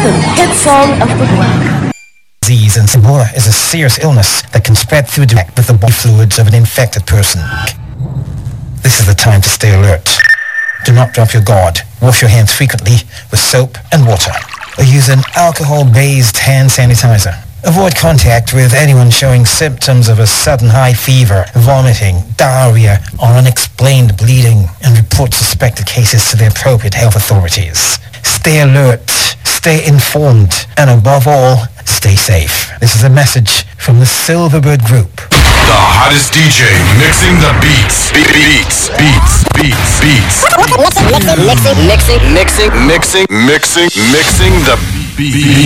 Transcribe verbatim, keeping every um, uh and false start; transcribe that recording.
The hit song of the world. Disease and Ebola is a serious illness that can spread through direct with the body fluids of an infected person. This is the time to stay alert. Do not drop your guard. Wash your hands frequently with soap and water, or use an alcohol-based hand sanitizer. Avoid contact with anyone showing symptoms of a sudden high fever, vomiting, diarrhea, or unexplained bleeding, and report suspected cases to the appropriate health authorities. Stay alert, stay informed, and above all, stay safe. This is a message from the Silverbird Group. The hottest D J mixing the beats. Be- beats, beats, beats, beats. Mixing, mixing, mixing, mixing, Mixing, mixing, mixing the beats.